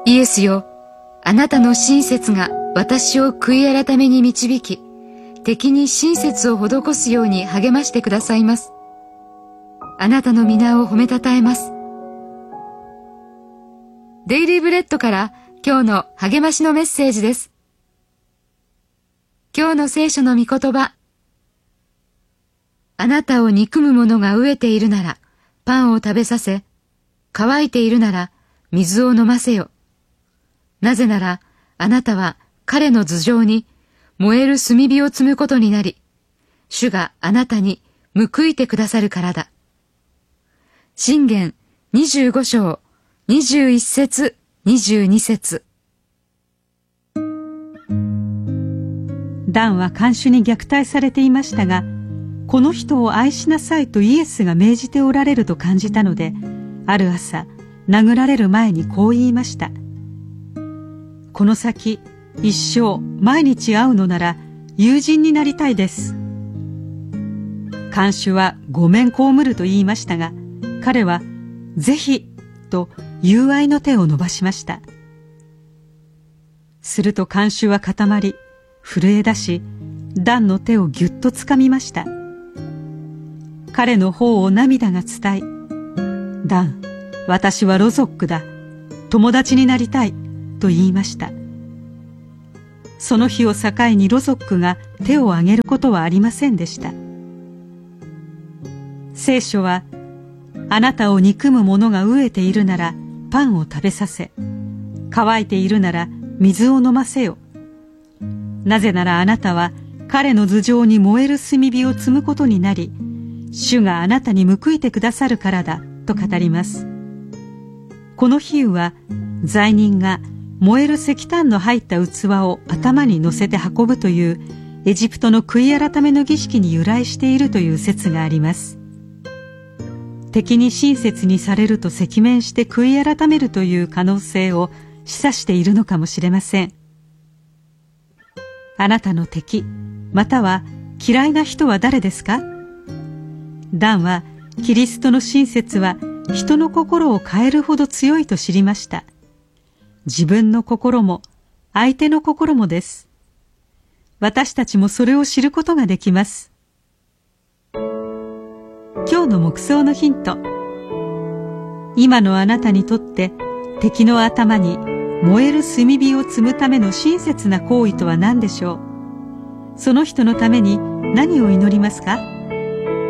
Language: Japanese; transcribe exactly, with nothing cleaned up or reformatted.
イエスよ、あなたの親切が私を悔い改めに導き、敵に親切を施すように励ましてくださいます。あなたの皆を褒めたたえます。デイリーブレッドから今日の励ましのメッセージです。今日の聖書の御言葉。あなたを憎む者が飢えているならパンを食べさせ、乾いているなら水を飲ませよ。なぜならあなたは彼の頭上に燃える炭火を積むことになり、主があなたに報いてくださるからだ。箴言にじゅうご章にじゅういち節にじゅうに節。 ダンは看守に虐待されていましたが、この人を愛しなさいとイエスが命じておられると感じたので、ある朝殴られる前にこう言いました。この先一生毎日会うのなら友人になりたいです。看守はごめん被ると言いましたが、彼はぜひと友愛の手を伸ばしました。すると看守は固まり震え出し、ダンの手をぎゅっとつかみました。彼の頬を涙が伝い、ダン、私はロゾックだ、友達になりたいと言いました。その日を境にロゾックが手を挙げることはありませんでした。聖書は、あなたを憎む者が飢えているならパンを食べさせ、乾いているなら水を飲ませよ。なぜならあなたは彼の頭上に燃える炭火を積むことになり、主があなたに報いてくださるからだと語ります。この比喩は、罪人が燃える石炭の入った器を頭に乗せて運ぶというエジプトの悔い改めの儀式に由来しているという説があります。敵に親切にされると赤面して悔い改めるという可能性を示唆しているのかもしれません。あなたの敵または嫌いな人は誰ですか？ダンはキリストの親切は人の心を変えるほど強いと知りました。自分の心も相手の心もです。私たちもそれを知ることができます。今日の黙想のヒント。今のあなたにとって敵の頭に燃える炭火を積むための親切な行為とは何でしょう。その人のために何を祈りますか？